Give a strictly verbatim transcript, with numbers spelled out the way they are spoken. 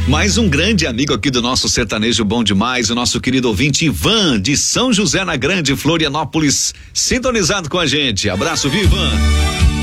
Mais um grande amigo aqui do nosso sertanejo bom demais, o nosso querido ouvinte Ivan, de São José na Grande, Florianópolis, sintonizado com a gente. Abraço, viu, Ivan?